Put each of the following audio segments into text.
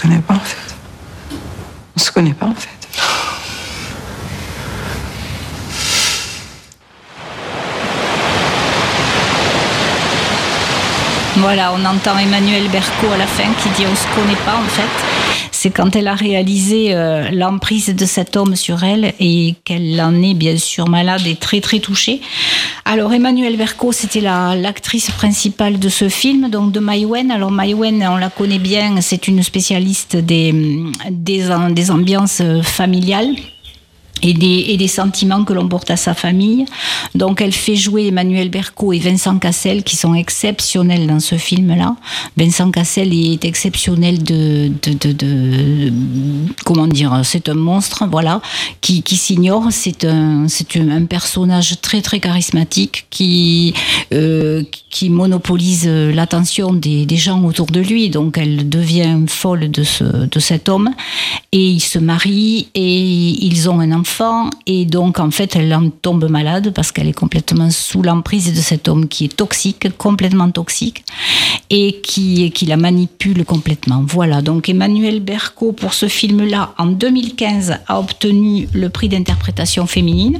connaît pas en fait. On se connaît pas en fait. Voilà, on entend Emmanuelle Berco à la fin qui dit on se connaît pas en fait. C'est quand elle a réalisé l'emprise de cet homme sur elle et qu'elle en est bien sûr malade et très très touchée. Alors Emmanuelle Berco, c'était l'actrice principale de ce film, donc de Maïwenn. Alors Maïwenn, on la connaît bien, c'est une spécialiste des ambiances familiales. Et des sentiments que l'on porte à sa famille. Donc, elle fait jouer Emmanuelle Berco et Vincent Cassel, qui sont exceptionnels dans ce film-là. Vincent Cassel est exceptionnel comment dire, c'est un monstre, voilà, qui s'ignore. C'est un personnage très, très charismatique qui monopolise l'attention des gens autour de lui. Donc, elle devient folle de cet homme. Et ils se marient et ils ont un enfant. Et donc, en fait, elle en tombe malade parce qu'elle est complètement sous l'emprise de cet homme qui est toxique, complètement toxique, et qui la manipule complètement. Voilà, donc Emmanuelle Berco, pour ce film-là, en 2015, a obtenu le prix d'interprétation féminine.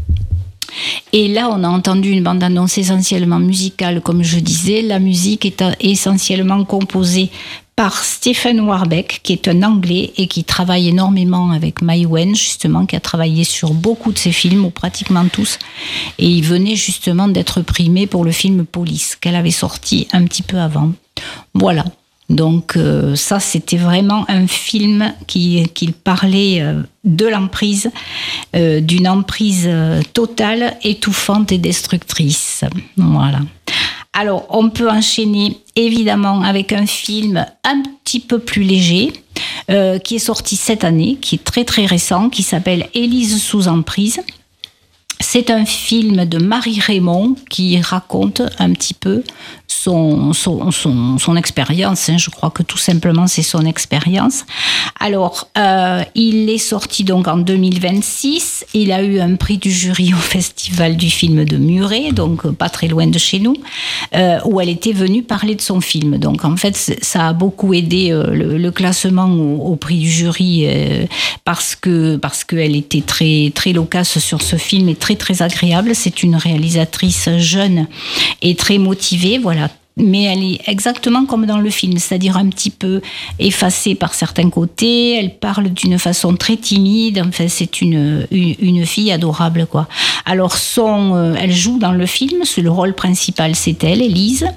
Et là, on a entendu une bande-annonce essentiellement musicale, comme je disais. La musique est essentiellement composée par Stephen Warbeck, qui est un Anglais et qui travaille énormément avec Maïwenn, justement, qui a travaillé sur beaucoup de ses films, ou pratiquement tous. Et il venait justement d'être primé pour le film Police, qu'elle avait sorti un petit peu avant. Voilà. Donc ça, c'était vraiment un film qui parlait de l'emprise, d'une emprise totale, étouffante et destructrice. Voilà. Alors, on peut enchaîner évidemment avec un film un petit peu plus léger, qui est sorti cette année, qui est très très récent, qui s'appelle Élise sous emprise. C'est un film de Marie Raymond qui raconte un petit peu son expérience. Je crois que tout simplement c'est son expérience. Alors, il est sorti donc en 2026. Il a eu un prix du jury au Festival du film de Muret, donc pas très loin de chez nous, où elle était venue parler de son film. Donc en fait, ça a beaucoup aidé le classement au prix du jury parce qu'elle était très très loquace sur ce film et très très agréable. C'est une réalisatrice jeune et très motivée, voilà. Mais elle est exactement comme dans le film, c'est-à-dire un petit peu effacée par certains côtés. Elle parle d'une façon très timide. Enfin, c'est une fille adorable, quoi. Alors, elle joue dans le film. Le rôle principal, c'est elle, Élise.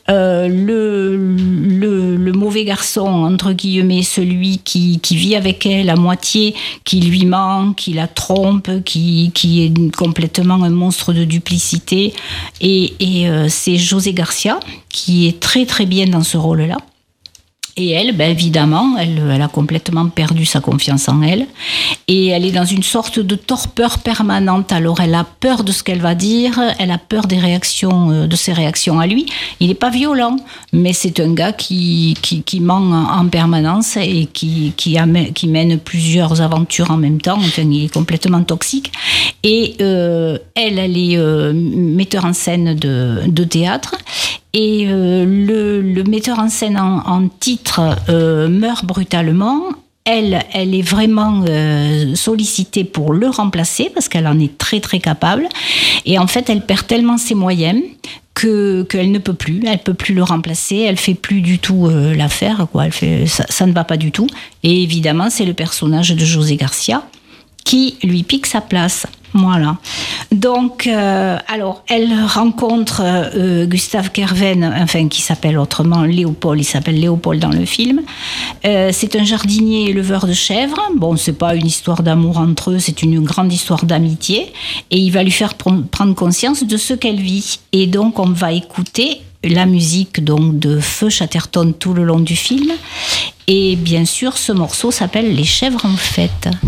Le mauvais garçon, entre guillemets, celui qui vit avec elle à moitié, qui lui ment, qui la trompe, qui est complètement un monstre de duplicité. Et c'est José Garcia, qui est très très bien dans ce rôle-là. Et elle, ben évidemment, elle a complètement perdu sa confiance en elle. Et elle est dans une sorte de torpeur permanente. Alors, elle a peur de ce qu'elle va dire, elle a peur de ses réactions à lui. Il n'est pas violent, mais c'est un gars qui ment en permanence et qui mène plusieurs aventures en même temps. Enfin, il est complètement toxique. Et elle est metteur en scène de théâtre. Et le metteur en scène en titre meurt brutalement. Elle est vraiment sollicitée pour le remplacer parce qu'elle en est très très capable. Et en fait, elle perd tellement ses moyens qu'elle ne peut plus. Elle peut plus le remplacer. Elle fait plus du tout l'affaire, quoi. Ça ne va pas du tout. Et évidemment, c'est le personnage de José Garcia qui lui pique sa place. Voilà. Donc, alors, elle rencontre Gustave Kerven, enfin, qui s'appelle autrement Léopold. Il s'appelle Léopold dans le film. C'est un jardinier éleveur de chèvres. Bon, c'est pas une histoire d'amour entre eux, c'est une grande histoire d'amitié. Et il va lui faire prendre conscience de ce qu'elle vit. Et donc, on va écouter la musique donc de Feu Chatterton tout le long du film. Et bien sûr, ce morceau s'appelle Les chèvres en fête.